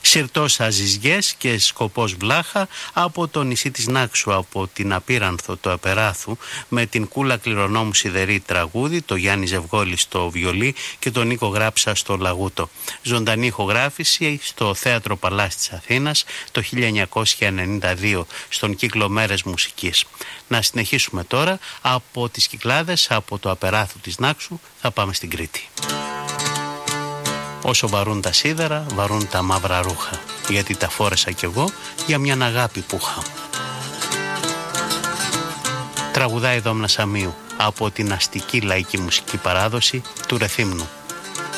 Συρτός Αζιζιές και Σκοπός Βλάχα από το νησί της Νάξου, από την Απίρανθο το Απεράθου, με την Κούλα Κληρονόμου Σιδερή τραγούδι, το Γιάννη Ζευγόλη στο βιολί και τον Νίκο Γράψα στο λαγούτο. Ζωντανή ηχογράφηση στο Θέατρο Παλάς της Αθήνας το 1992 στον κύκλο Μέρες Μουσικής. Να συνεχίσουμε τώρα από τις Κυκλάδες, από το Απεράθου της Νάξου θα πάμε στην Κρήτη. Όσο βαρούν τα σίδερα, βαρούν τα μαύρα ρούχα, γιατί τα φόρεσα κι εγώ για μιαν αγάπη που είχα. Τραγουδάει Δόμνα Σαμίου από την αστική λαϊκή μουσική παράδοση του Ρεθύμνου.